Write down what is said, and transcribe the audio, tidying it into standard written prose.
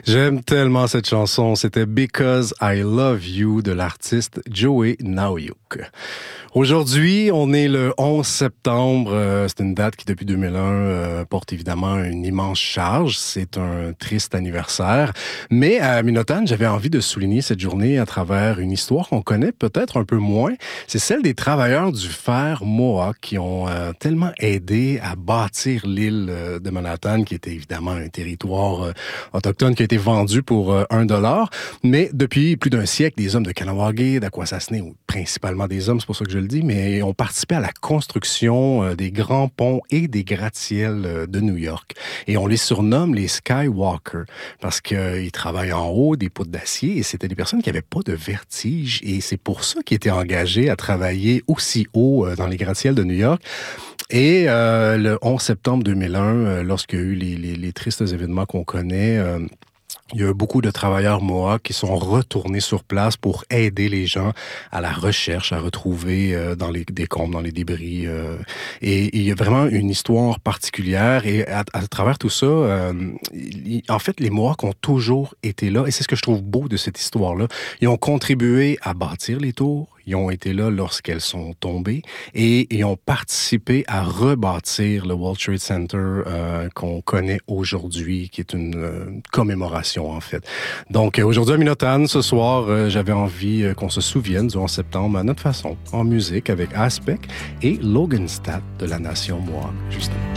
J'aime tellement cette chanson. C'était Because I Love You de l'artiste Joey Naoyuk. Aujourd'hui, on est le 11 septembre. C'est une date qui, depuis 2001, porte évidemment une immense charge. C'est un triste anniversaire. Mais à Minotan, j'avais envie de souligner cette journée à travers une histoire qu'on connaît peut-être un peu moins. C'est celle des travailleurs du fer Mohawk qui ont tellement aidé à bâtir l'île de Manhattan, qui était évidemment un territoire autochtone qui a été vendu pour $1. Mais depuis plus d'un siècle, des hommes de Kahnawake, d'Akwesasne, ou principalement des hommes, c'est pour ça que je le dis, mais ont participé à la construction des grands ponts et des gratte-ciels de New York. Et on les surnomme les Skywalkers parce qu'ils travaillent en haut des poutres d'acier et c'était des personnes qui n'avaient pas de vertige. Et c'est pour ça qu'ils étaient engagés à travailler aussi haut dans les gratte-ciels de New York. Et le 11 septembre 2001, lorsqu'il y a eu les tristes événements qu'on connaît, il y a eu beaucoup de travailleurs Mohawks qui sont retournés sur place pour aider les gens à la recherche, à retrouver dans les décombres, dans les débris. Et il y a vraiment une histoire particulière. Et à travers tout ça, en fait, les Mohawks ont toujours été là. Et c'est ce que je trouve beau de cette histoire-là. Ils ont contribué à bâtir les tours. Ils ont été là lorsqu'elles sont tombées et ils ont participé à rebâtir le World Trade Center qu'on connaît aujourd'hui, qui est une commémoration en fait. Donc aujourd'hui à Minotan, ce soir, j'avais envie qu'on se souvienne du 11 septembre à notre façon, en musique avec Aspect et Logan Stat de la nation Mohawk, justement.